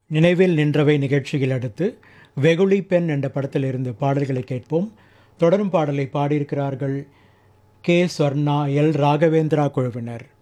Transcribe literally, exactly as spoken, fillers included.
நினைவில் நின்றவை நிகழ்ச்சியில் அடுத்து வெகுளி பெண் என்ற படத்தில் இருந்து பாடல்களை கேட்போம். தொடரும் பாடலை பாடியிருக்கிறார்கள் கே. ஸ்வர்ணா, எல். ராகவேந்திரா குழுவினர்.